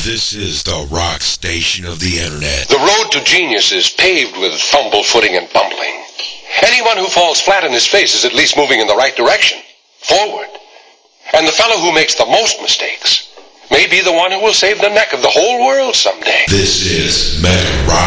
This is the rock station of the internet. The road to genius is paved with fumble, footing, and bumbling. Anyone who falls flat on his face is at least moving in the right direction, forward. And the fellow who makes the most mistakes may be the one who will save the neck of the whole world someday. This is Metal Rock